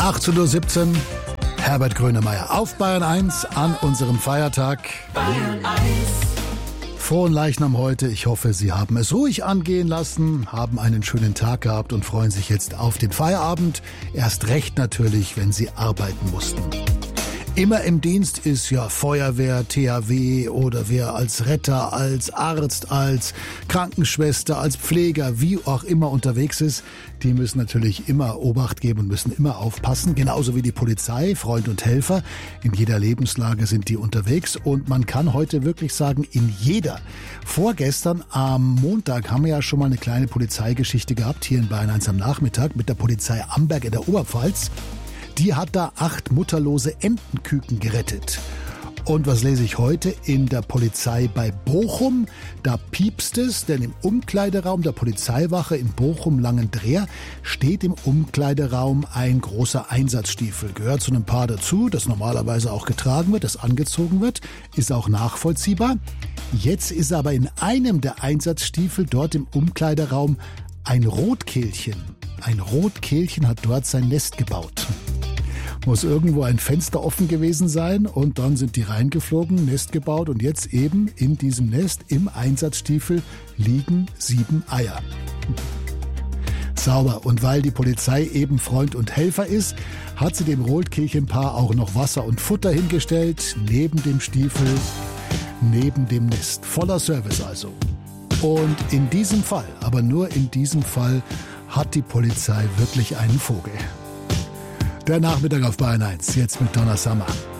18:17 Uhr, Herbert Grönemeyer auf Bayern 1 an unserem Feiertag. Bayern 1. Frohen Leichnam heute. Ich hoffe, Sie haben es ruhig angehen lassen, haben einen schönen Tag gehabt und freuen sich jetzt auf den Feierabend. Erst recht natürlich, wenn Sie arbeiten mussten. Immer im Dienst ist ja Feuerwehr, THW oder wer als Retter, als Arzt, als Krankenschwester, als Pfleger, wie auch immer unterwegs ist. Die müssen natürlich immer Obacht geben und müssen immer aufpassen. Genauso wie die Polizei, Freund und Helfer. In jeder Lebenslage sind die unterwegs. Und man kann heute wirklich sagen, in jeder. Vorgestern am Montag haben wir ja schon mal eine kleine Polizeigeschichte gehabt, hier in Bayern 1 am Nachmittag mit der Polizei Amberg in der Oberpfalz. Die hat da 8 mutterlose Entenküken gerettet. Und was lese ich heute in der Polizei bei Bochum? Da piepst es, denn im Umkleideraum der Polizeiwache in Bochum-Langendreer steht im Umkleideraum ein großer Einsatzstiefel. Gehört zu einem Paar dazu, das normalerweise auch getragen wird, das angezogen wird, ist auch nachvollziehbar. Jetzt ist aber in einem der Einsatzstiefel dort im Umkleideraum ein Rotkehlchen. Ein Rotkehlchen hat dort sein Nest gebaut. Muss irgendwo ein Fenster offen gewesen sein und dann sind die reingeflogen, Nest gebaut und jetzt eben in diesem Nest im Einsatzstiefel liegen 7 Eier. Sauber. Und weil die Polizei eben Freund und Helfer ist, hat sie dem Rotkehlchenpaar auch noch Wasser und Futter hingestellt, neben dem Stiefel, neben dem Nest. Voller Service also. Und in diesem Fall, aber nur in diesem Fall, hat die Polizei wirklich einen Vogel. Der Nachmittag auf Bayern 1, jetzt mit Donna Summer.